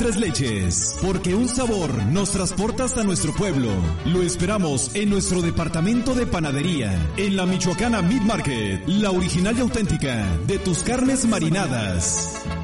Tres Leches, porque un sabor nos transporta hasta nuestro pueblo. Lo esperamos en nuestro departamento de panadería, en la Michoacana Meat Market, la original y auténtica de tus carnes marinadas.